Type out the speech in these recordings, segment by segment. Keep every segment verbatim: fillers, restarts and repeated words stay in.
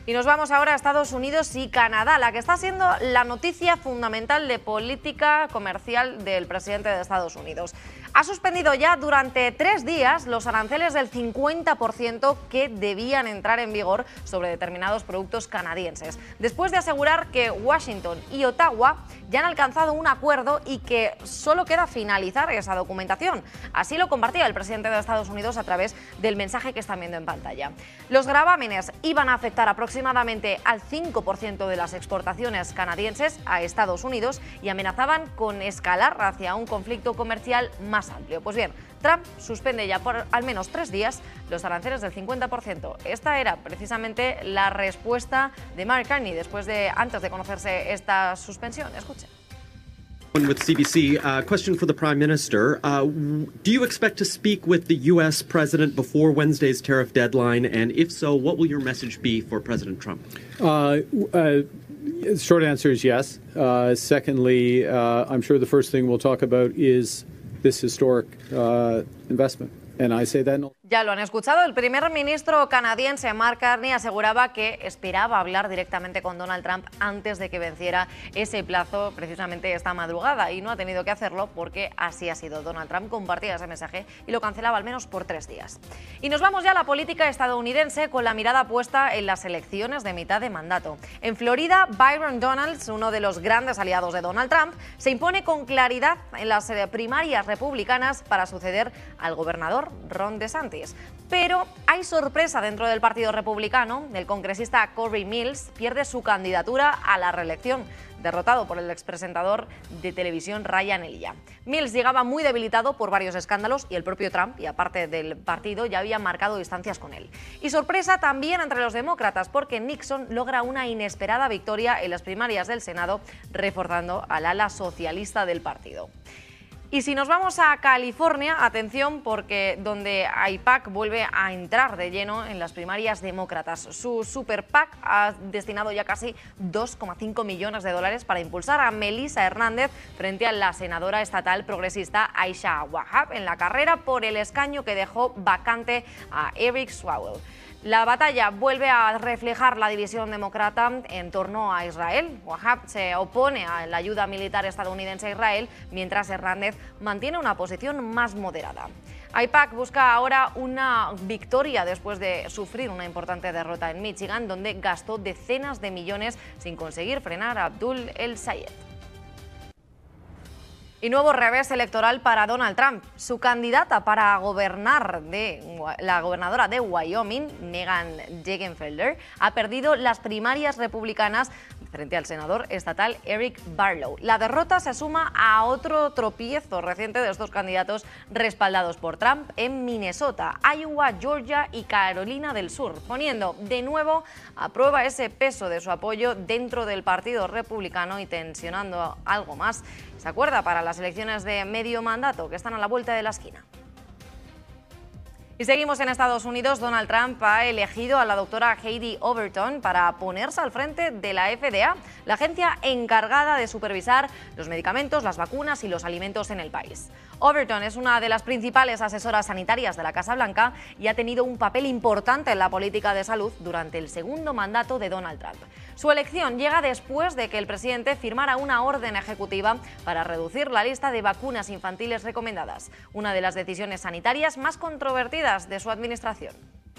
Y nos vamos ahora a Estados Unidos y Canadá, la que está siendo la noticia fundamental de política comercial del presidente de Estados Unidos. Ha suspendido ya durante tres días los aranceles del cincuenta por ciento que debían entrar en vigor sobre determinados productos canadienses, después de asegurar que Washington y Ottawa ya han alcanzado un acuerdo y que solo queda finalizar esa documentación. Así lo compartía el presidente de Estados Unidos a través del mensaje que están viendo en pantalla. Los gravámenes iban a afectar aproximadamente al cinco por ciento de las exportaciones canadienses a Estados Unidos y amenazaban con escalar hacia un conflicto comercial más amplio. Pues bien, Trump suspende ya por al menos tres días los aranceles del cincuenta por ciento. Esta era precisamente la respuesta de Mark Carney después de, antes de conocerse esta suspensión. Escuchen. With C B C, uh, question for the Prime Minister. Uh, do you expect to speak with the U S President before Wednesday's tariff deadline? And if so, what will your message be for President Trump? Uh, uh, short answer is yes. Uh, secondly, uh, I'm sure the first thing we'll talk about is this historic uh, investment. And I say that no. Ya lo han escuchado, el primer ministro canadiense Mark Carney aseguraba que esperaba hablar directamente con Donald Trump antes de que venciera ese plazo precisamente esta madrugada, y no ha tenido que hacerlo porque así ha sido. Donald Trump compartía ese mensaje y lo cancelaba al menos por tres días. Y nos vamos ya a la política estadounidense con la mirada puesta en las elecciones de mitad de mandato. En Florida, Byron Donalds, uno de los grandes aliados de Donald Trump, se impone con claridad en las primarias republicanas para suceder al gobernador Ron DeSantis. Pero hay sorpresa dentro del Partido Republicano. El congresista Corey Mills pierde su candidatura a la reelección, derrotado por el expresentador de televisión Ryan Elia. Mills llegaba muy debilitado por varios escándalos y el propio Trump, y aparte del partido, ya había marcado distancias con él. Y sorpresa también entre los demócratas, porque Nixon logra una inesperada victoria en las primarias del Senado, reforzando al ala socialista del partido. Y si nos vamos a California, atención, porque donde AIPAC vuelve a entrar de lleno en las primarias demócratas. Su Super PAC ha destinado ya casi dos coma cinco millones de dólares para impulsar a Melissa Hernández frente a la senadora estatal progresista Aisha Wahab en la carrera por el escaño que dejó vacante a Eric Swalwell. La batalla vuelve a reflejar la división demócrata en torno a Israel. Wahab se opone a la ayuda militar estadounidense a Israel, mientras Hernández mantiene una posición más moderada. AIPAC busca ahora una victoria después de sufrir una importante derrota en Michigan, donde gastó decenas de millones sin conseguir frenar a Abdul El Sayed. Y nuevo revés electoral para Donald Trump. Su candidata para gobernar, de la gobernadora de Wyoming, Megan Jagenfelder, ha perdido las primarias republicanas frente al senador estatal Eric Barlow. La derrota se suma a otro tropiezo reciente de estos candidatos respaldados por Trump en Minnesota, Iowa, Georgia y Carolina del Sur, poniendo de nuevo a prueba ese peso de su apoyo dentro del Partido Republicano y tensionando algo más. ¿Se acuerda? Para las elecciones de medio mandato que están a la vuelta de la esquina. Y seguimos en Estados Unidos. Donald Trump ha elegido a la doctora Heidi Overton para ponerse al frente de la F D A, la agencia encargada de supervisar los medicamentos, las vacunas y los alimentos en el país. Overton es una de las principales asesoras sanitarias de la Casa Blanca y ha tenido un papel importante en la política de salud durante el segundo mandato de Donald Trump. Su elección llega después de que el presidente firmara una orden ejecutiva para reducir la lista de vacunas infantiles recomendadas, una de las decisiones sanitarias más controvertidas de su administración.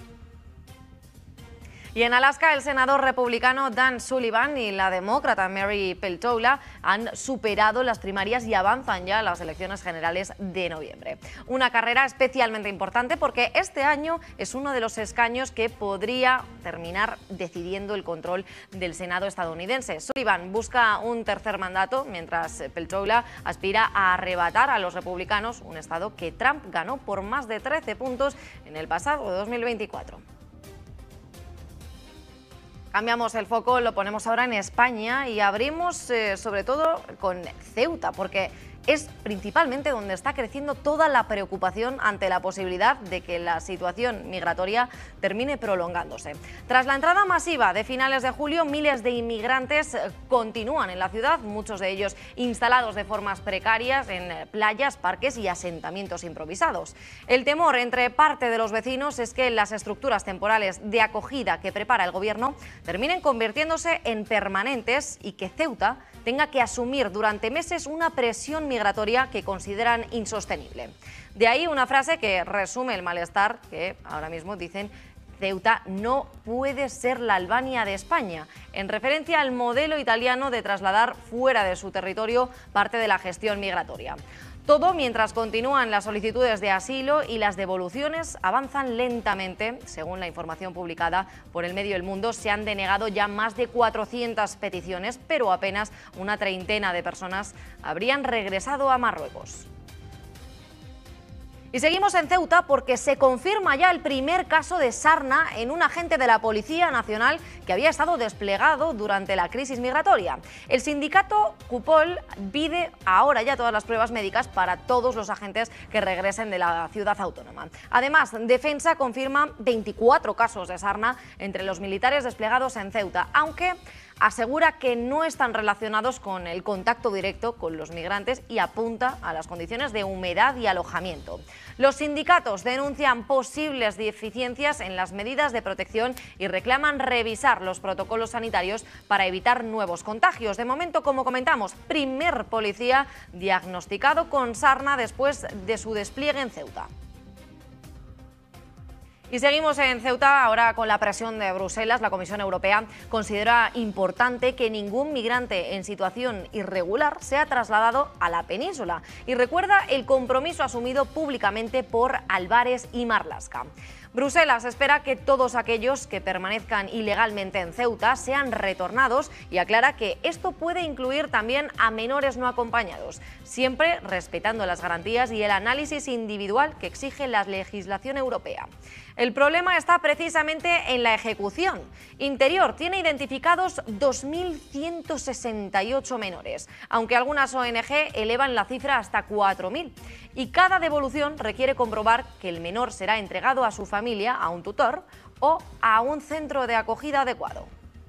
Y en Alaska, el senador republicano Dan Sullivan y la demócrata Mary Peltola han superado las primarias y avanzan ya a las elecciones generales de noviembre. Una carrera especialmente importante porque este año es uno de los escaños que podría terminar decidiendo el control del Senado estadounidense. Sullivan busca un tercer mandato, mientras Peltola aspira a arrebatar a los republicanos un estado que Trump ganó por más de trece puntos en el pasado dos mil veinticuatro. Cambiamos el foco, lo ponemos ahora en España y abrimos eh, sobre todo con Ceuta, porque es principalmente donde está creciendo toda la preocupación ante la posibilidad de que la situación migratoria termine prolongándose. Tras la entrada masiva de finales de julio, miles de inmigrantes continúan en la ciudad, muchos de ellos instalados de formas precarias en playas, parques y asentamientos improvisados. El temor entre parte de los vecinos es que las estructuras temporales de acogida que prepara el gobierno terminen convirtiéndose en permanentes y que Ceuta tenga que asumir durante meses una presión migratoria que consideran insostenible. De ahí una frase que resume el malestar que ahora mismo dicen: Ceuta no puede ser la Albania de España, en referencia al modelo italiano de trasladar fuera de su territorio parte de la gestión migratoria. Todo mientras continúan las solicitudes de asilo y las devoluciones avanzan lentamente. Según la información publicada por el medio El Mundo, se han denegado ya más de cuatrocientas peticiones, pero apenas una treintena de personas habrían regresado a Marruecos. Y seguimos en Ceuta porque se confirma ya el primer caso de sarna en un agente de la Policía Nacional que había estado desplegado durante la crisis migratoria. El sindicato Cupol pide ahora ya todas las pruebas médicas para todos los agentes que regresen de la ciudad autónoma. Además, Defensa confirma veinticuatro casos de sarna entre los militares desplegados en Ceuta, aunque asegura que no están relacionados con el contacto directo con los migrantes y apunta a las condiciones de humedad y alojamiento. Los sindicatos denuncian posibles deficiencias en las medidas de protección y reclaman revisar los protocolos sanitarios para evitar nuevos contagios. De momento, como comentamos, primer policía diagnosticado con sarna después de su despliegue en Ceuta. Y seguimos en Ceuta, ahora con la presión de Bruselas. La Comisión Europea considera importante que ningún migrante en situación irregular sea trasladado a la península y recuerda el compromiso asumido públicamente por Álvarez y Marlaska. Bruselas espera que todos aquellos que permanezcan ilegalmente en Ceuta sean retornados y aclara que esto puede incluir también a menores no acompañados, siempre respetando las garantías y el análisis individual que exige la legislación europea. El problema está precisamente en la ejecución. Interior tiene identificados dos mil ciento sesenta y ocho menores, aunque algunas O N G elevan la cifra hasta cuatro mil. Y cada devolución requiere comprobar que el menor será entregado a su familia, a un tutor o a un centro de acogida adecuado.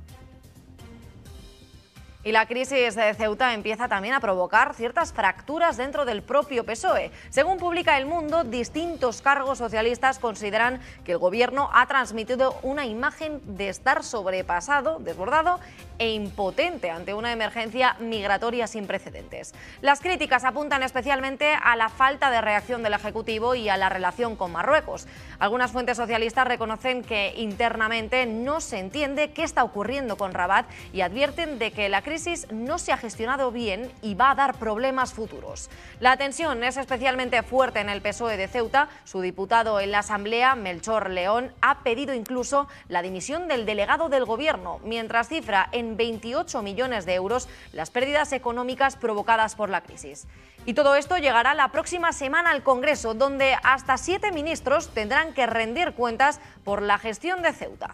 Y la crisis de Ceuta empieza también a provocar ciertas fracturas dentro del propio P S O E. Según publica El Mundo, distintos cargos socialistas consideran que el gobierno ha transmitido una imagen de estar sobrepasado, desbordado e impotente ante una emergencia migratoria sin precedentes. Las críticas apuntan especialmente a la falta de reacción del Ejecutivo y a la relación con Marruecos. Algunas fuentes socialistas reconocen que internamente no se entiende qué está ocurriendo con Rabat y advierten de que la crisis no se ha gestionado bien y va a dar problemas futuros. La tensión es especialmente fuerte en el P S O E de Ceuta. Su diputado en la Asamblea, Melchor León, ha pedido incluso la dimisión del delegado del gobierno, mientras cifra en veintiocho millones de euros las pérdidas económicas provocadas por la crisis. Y todo esto llegará la próxima semana al Congreso, donde hasta siete ministros tendrán que rendir cuentas por la gestión de Ceuta.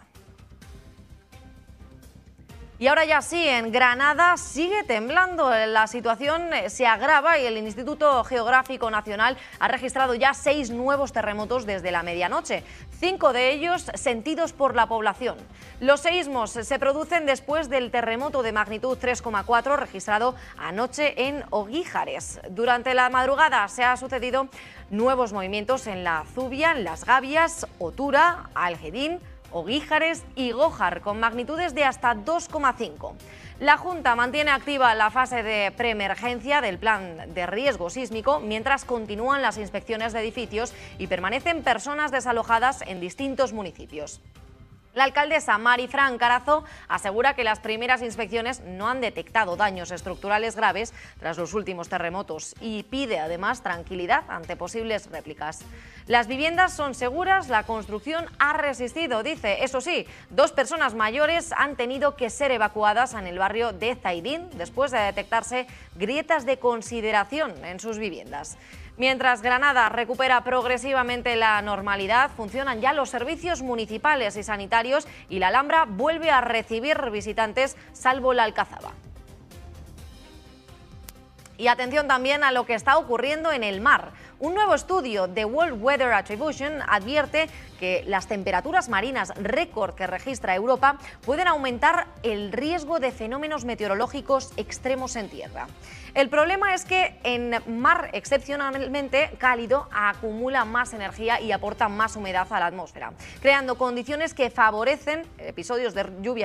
Y ahora ya sí, en Granada sigue temblando, la situación se agrava y el Instituto Geográfico Nacional ha registrado ya seis nuevos terremotos desde la medianoche, cinco de ellos sentidos por la población. Los seísmos se producen después del terremoto de magnitud tres coma cuatro registrado anoche en Oguíjares. Durante la madrugada se han sucedido nuevos movimientos en la Zubia, en Las Gavias, Otura, Algedín, Oguíjares y Gójar, con magnitudes de hasta dos coma cinco. La Junta mantiene activa la fase de preemergencia del plan de riesgo sísmico mientras continúan las inspecciones de edificios y permanecen personas desalojadas en distintos municipios. La alcaldesa Marifran Carazo asegura que las primeras inspecciones no han detectado daños estructurales graves tras los últimos terremotos y pide además tranquilidad ante posibles réplicas. Las viviendas son seguras, la construcción ha resistido, dice. Eso sí, dos personas mayores han tenido que ser evacuadas en el barrio de Zaidín después de detectarse grietas de consideración en sus viviendas. Mientras Granada recupera progresivamente la normalidad, funcionan ya los servicios municipales y sanitarios y la Alhambra vuelve a recibir visitantes, salvo la Alcazaba. Y atención también a lo que está ocurriendo en el mar. Un nuevo estudio de World Weather Attribution advierte que las temperaturas marinas récord que registra Europa pueden aumentar el riesgo de fenómenos meteorológicos extremos en tierra. El problema es que en mar excepcionalmente cálido acumula más energía y aporta más humedad a la atmósfera, creando condiciones que favorecen episodios de lluvia